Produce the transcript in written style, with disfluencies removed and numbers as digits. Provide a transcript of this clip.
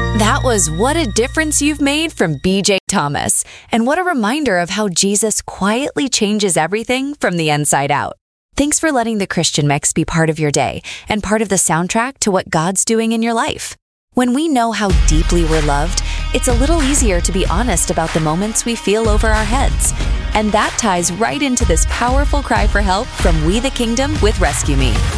That was What a Difference You've Made from BJ Thomas. And what a reminder of how Jesus quietly changes everything from the inside out. Thanks for letting the Christian Mix be part of your day and part of the soundtrack to what God's doing in your life. When we know how deeply we're loved, it's a little easier to be honest about the moments we feel over our heads. And that ties right into this powerful cry for help from We the Kingdom with Rescue Me.